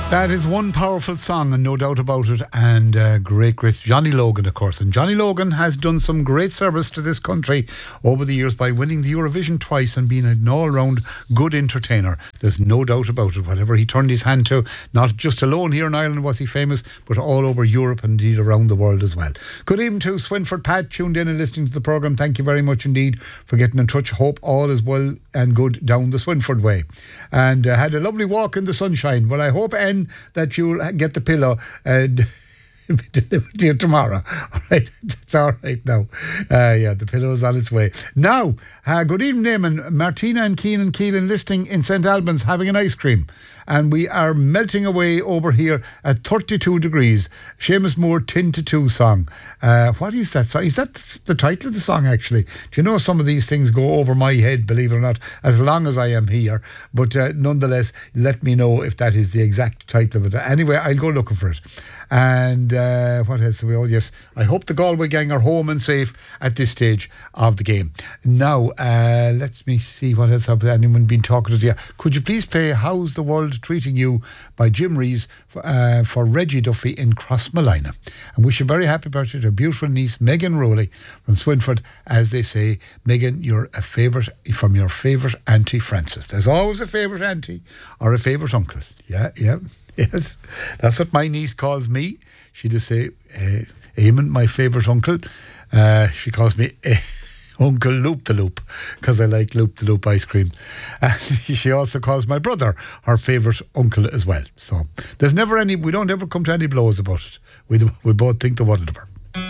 That is one powerful song, and no doubt about it, and great Johnny Logan, of course. And Johnny Logan has done some great service to this country over the years by winning the Eurovision twice and being an all-round good entertainer. There's no doubt about it. Whatever he turned his hand to, not just alone here in Ireland was he famous, but all over Europe and indeed around the world as well. Good evening to Swinford Pat, tuned in and listening to the programme. Thank you very much indeed for getting in touch. Hope all is well and good down the Swinford way. And had a lovely walk in the sunshine. Well, I hope, that you'll get the pillow and be delivered to you tomorrow. All right, it's all right now. Yeah, the pillow is on its way. Now, good evening, Eamon. Martina and Keenan Keelan listening in St. Albans having an ice cream. And we are melting away over here at 32 degrees. Seamus Moore, 10 to 2 song. What is that song? Is that the title of the song, actually? Do you know some of these things go over my head, believe it or not, as long as I am here. But nonetheless, let me know if that is the exact title of it. Anyway, I'll go looking for it. And what else? Yes, I hope the Galway gang are home and safe at this stage of the game. Now, let me see what else have anyone been talking to you. Could you please play How's the World Treating You by Jim Rees for Reggie Duffy in Crossmolina. And wish you a very happy birthday to a beautiful niece, Megan Rowley from Swinford. As they say, Megan, you're a favourite from your favourite Auntie Frances. There's always a favourite auntie or a favourite uncle. Yeah. Yes, that's what my niece calls me. She just say, Eamon, my favourite uncle. She calls me Uncle Loop the Loop because I like Loop the Loop ice cream. And she also calls my brother her favourite uncle as well. So there's never any, we don't ever come to any blows about it. We both think the world of her.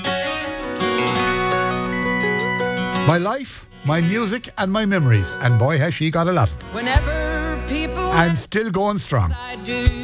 My life, my music and my memories. And boy, has she got a lot of them. Whenever people and still going strong.